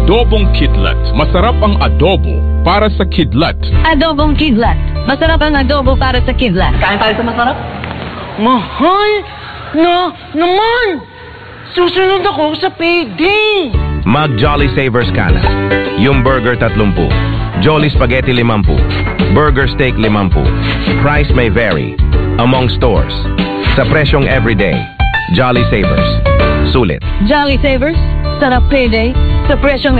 Adobong Kidlat. Masarap ang adobo para sa kidlat. Adobong Kidlat. Masarap ang adobo para sa kidlat. Kain tayo sa masarap? Mahal na naman! Susunod ako sa payday! Mag Jolly Savers ka na. Yung burger 30, Jolly Spaghetti 50, Burger Steak 50. Price may vary among stores. Sa presyong everyday, Jolly Savers. Sulit. Jolly Savers, sarap payday, sa presyong